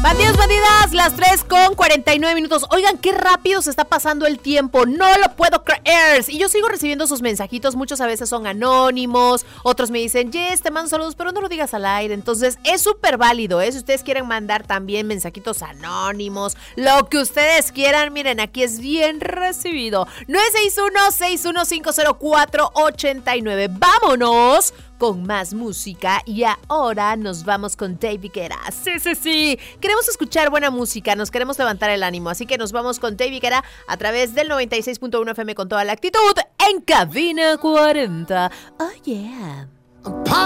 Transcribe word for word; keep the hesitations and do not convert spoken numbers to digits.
Bandidos, bandidas, las tres con cuarenta y nueve minutos. Oigan, qué rápido se está pasando el tiempo. No lo puedo creer. Y yo sigo recibiendo sus mensajitos. Muchos a veces son anónimos. Otros me dicen, yes, te mando saludos, pero no lo digas al aire. Entonces, es súper válido, ¿eh? Si ustedes quieren mandar también mensajitos anónimos, lo que ustedes quieran, miren, aquí es bien recibido. nueve seis uno, seis uno cinco cero cuatro, ocho nueve. Vámonos con más música y ahora nos vamos con David Guetta. Sí, sí, sí. Queremos escuchar buena música, nos queremos levantar el ánimo, así que nos vamos con David Guetta a través del noventa y seis punto uno F M con toda la actitud en Cabina cuarenta. Oh, yeah.